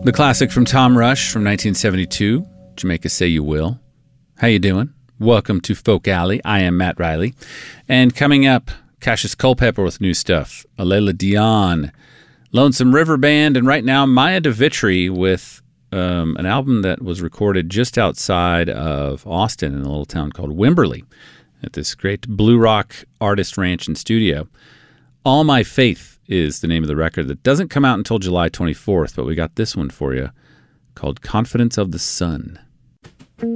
The classic from Tom Rush from 1972, Jamaica Say You Will. How you doing? Welcome to Folk Alley. I am Matt Riley. And coming up, Cassius Culpepper with new stuff, Alela Dion, Lonesome River Band, and right now Maya DeVitri with an album that was recorded just outside of Austin in a little town called Wimberley at this great blue rock artist ranch and studio. All My Faith is the name of the record that doesn't come out until July 24th, but we got this one for you called Confidence of the Sun.